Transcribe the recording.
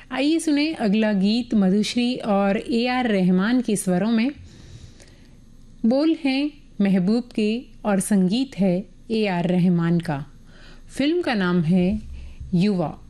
आइए सुने अगला गीत मधुश्री और AR रहमान के स्वरों में। बोल हैं महबूब के और संगीत है AR रहमान का। फिल्म का नाम है युवा।